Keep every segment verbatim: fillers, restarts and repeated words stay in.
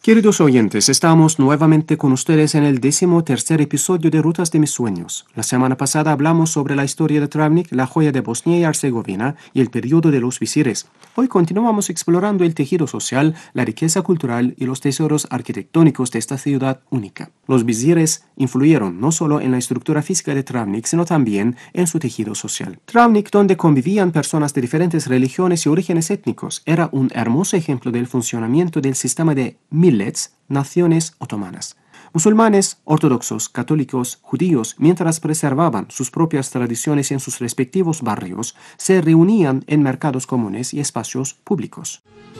Queridos oyentes, estamos nuevamente con ustedes en el décimo tercer episodio de Rutas de mis Sueños. La semana pasada hablamos sobre la historia de Travnik, la joya de Bosnia y Herzegovina y el periodo de los visires. Hoy continuamos explorando el tejido social, la riqueza cultural y los tesoros arquitectónicos de esta ciudad única. Los visires influyeron no solo en la estructura física de Travnik, sino también en su tejido social. Travnik, donde convivían personas de diferentes religiones y orígenes étnicos, era un hermoso ejemplo del funcionamiento del sistema de millets, naciones otomanas. Musulmanes, ortodoxos, católicos, judíos, mientras preservaban sus propias tradiciones en sus respectivos barrios, se reunían en mercados comunes y espacios públicos.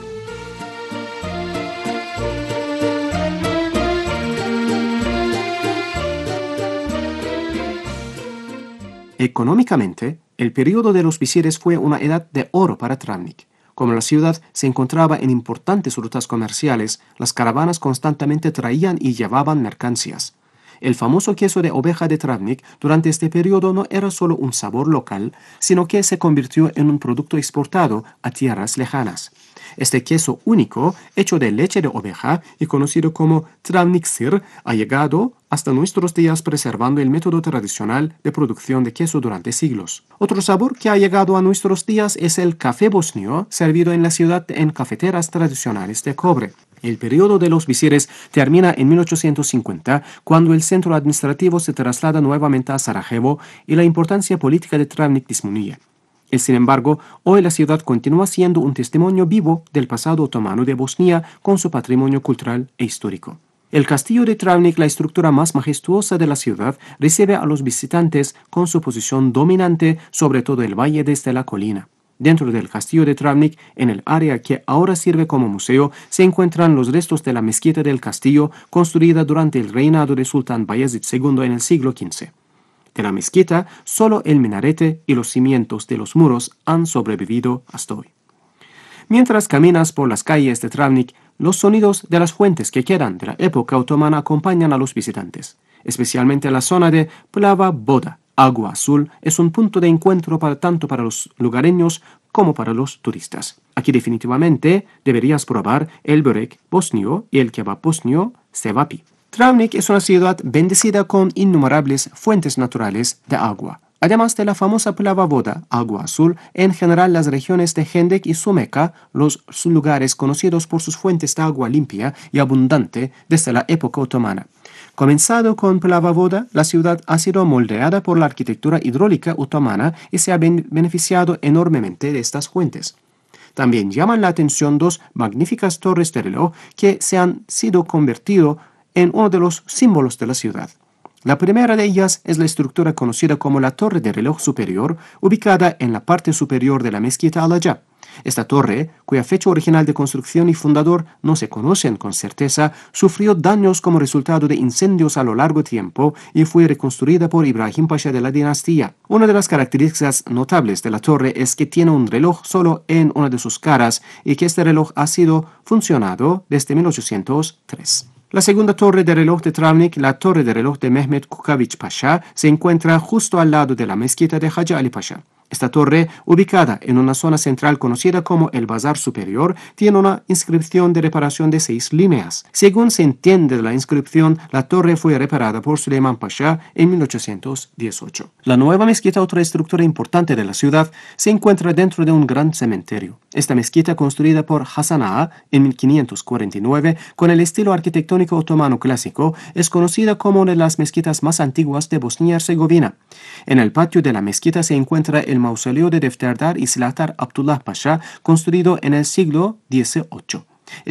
Económicamente, el periodo de los visires fue una edad de oro para Travnik. Como la ciudad se encontraba en importantes rutas comerciales, las caravanas constantemente traían y llevaban mercancías. El famoso queso de oveja de Travnik durante este periodo no era solo un sabor local, sino que se convirtió en un producto exportado a tierras lejanas. Este queso único, hecho de leche de oveja y conocido como Travnik-sir, ha llegado hasta nuestros días preservando el método tradicional de producción de queso durante siglos. Otro sabor que ha llegado a nuestros días es el café bosnio, servido en la ciudad en cafeteras tradicionales de cobre. El periodo de los visires termina en mil ochocientos cincuenta, cuando el centro administrativo se traslada nuevamente a Sarajevo y la importancia política de Travnik disminuye. Y sin embargo, hoy la ciudad continúa siendo un testimonio vivo del pasado otomano de Bosnia con su patrimonio cultural e histórico. El castillo de Travnik, la estructura más majestuosa de la ciudad, recibe a los visitantes con su posición dominante sobre todo el valle desde la colina. Dentro del castillo de Travnik, en el área que ahora sirve como museo, se encuentran los restos de la mezquita del castillo, construida durante el reinado de Sultán Bayezid segundo en el siglo quince. De la mezquita, solo el minarete y los cimientos de los muros han sobrevivido hasta hoy. Mientras caminas por las calles de Travnik, los sonidos de las fuentes que quedan de la época otomana acompañan a los visitantes. Especialmente la zona de Plava Voda, Agua Azul, es un punto de encuentro para, tanto para los lugareños como para los turistas. Aquí definitivamente deberías probar el börek bosnio y el kebab bosnio cevapi. Travnik es una ciudad bendecida con innumerables fuentes naturales de agua. Además de la famosa Plava Voda, Agua Azul, en general las regiones de Hendek y Sumeka, los lugares conocidos por sus fuentes de agua limpia y abundante desde la época otomana. Comenzado con Plava Voda, la ciudad ha sido moldeada por la arquitectura hidráulica otomana y se ha beneficiado enormemente de estas fuentes. También llaman la atención dos magníficas torres de reloj que se han sido convertido en uno de los símbolos de la ciudad. La primera de ellas es la estructura conocida como la Torre de Reloj Superior, ubicada en la parte superior de la mezquita Al-Ajá. Esta torre, cuya fecha original de construcción y fundador no se conocen con certeza, sufrió daños como resultado de incendios a lo largo tiempo y fue reconstruida por Ibrahim Pasha de la dinastía. Una de las características notables de la torre es que tiene un reloj solo en una de sus caras y que este reloj ha sido funcionado desde mil ochocientos tres. La segunda torre de reloj de Travnik, la torre de reloj de Mehmet Kukavić Pasha, se encuentra justo al lado de la mezquita de Hacı Ali Pasha. Esta torre, ubicada en una zona central conocida como el Bazar Superior, tiene una inscripción de reparación de seis líneas. Según se entiende de la inscripción, la torre fue reparada por Süleyman Pasha en mil ochocientos dieciocho. La nueva mezquita, otra estructura importante de la ciudad, se encuentra dentro de un gran cementerio. Esta mezquita, construida por Hasan Ağa en mil quinientos cuarenta y nueve, con el estilo arquitectónico otomano clásico, es conocida como una de las mezquitas más antiguas de Bosnia y Herzegovina. En el patio de la mezquita se encuentra el mausoleo de Defterdar y Silahdar Abdullah Pasha, construido en el siglo dieciocho.